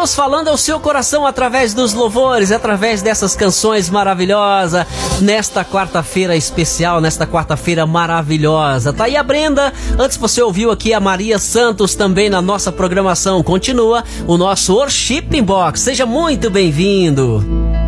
Deus falando ao seu coração através dos louvores, através dessas canções maravilhosas, nesta quarta-feira especial, nesta quarta-feira maravilhosa. Tá aí a Brenda, antes você ouviu aqui a Maria Santos também na nossa programação. Continua o nosso Worship Box, seja muito bem-vindo.